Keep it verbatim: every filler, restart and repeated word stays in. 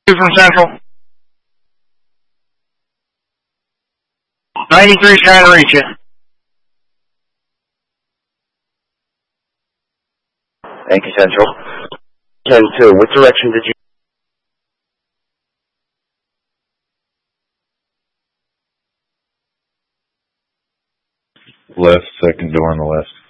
from Central. ninety-three is trying to reach you. Thank you, Central. ten two, what direction did you... Left, second door on the left.